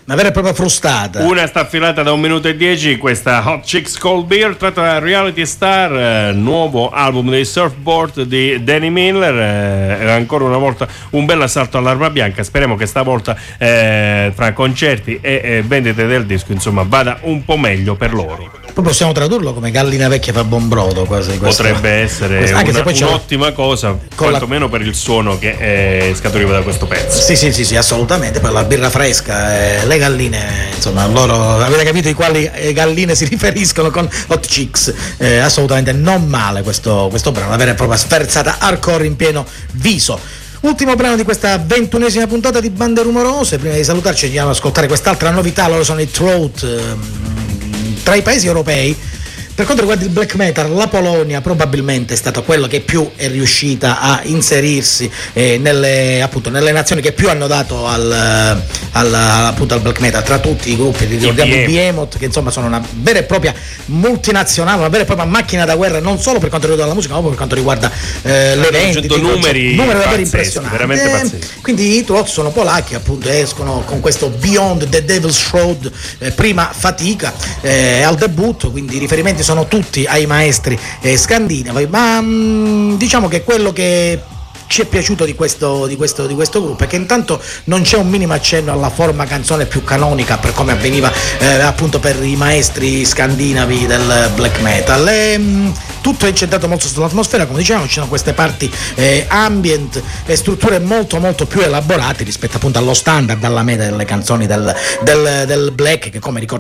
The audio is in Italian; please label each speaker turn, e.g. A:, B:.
A: una vera e propria frustata.
B: Una sta affilata da 1 minuto e 10, questa Hot Chicks Cold Beer, tratta da Reality Star, nuovo album dei Surfboard di Danny Miller. Ancora una volta un bel assalto all'arma bianca. Speriamo che stavolta fra concerti e vendite del disco, insomma, vada un po' meglio per loro.
A: Poi possiamo tradurlo come gallina vecchia fa buon brodo, quasi.
B: Potrebbe essere
A: anche se poi
B: un'ottima cosa, quantomeno per il suono che scaturiva da questo pezzo.
A: Sì, assolutamente. Poi la birra fresca, le galline, insomma, loro avete capito di quali galline si riferiscono con Hot Chicks. Assolutamente non male questo brano, una vera e propria sferzata hardcore in pieno viso. Ultimo brano di questa 21esima puntata di Bande Rumorose. Prima di salutarci andiamo ad ascoltare quest'altra novità. Loro sono i Throat. Tra i paesi europei, per quanto riguarda il black metal, la Polonia probabilmente è stata quella che più è riuscita a inserirsi nelle nazioni che più hanno dato al black metal. Tra tutti i gruppi, ricordiamo i Behemoth, che insomma sono una vera e propria multinazionale, una vera e propria macchina da guerra, non solo per quanto riguarda la musica, ma proprio per quanto riguarda l'evento.
B: Numeri
A: davvero impressionanti,
B: veramente pazzeschi.
A: Quindi i Throat sono polacchi, appunto, escono con questo Beyond the Devil's Shroud, prima fatica al debutto, quindi i riferimenti sono tutti ai maestri scandinavi, ma diciamo che quello che ci è piaciuto di questo gruppo è che intanto non c'è un minimo accenno alla forma canzone più canonica, per come avveniva appunto per i maestri scandinavi del black metal. Tutto è incentrato molto sull'atmosfera, come dicevamo, ci sono queste parti ambient e strutture molto molto più elaborate rispetto appunto allo standard, alla media delle canzoni del black, che come ricordiamo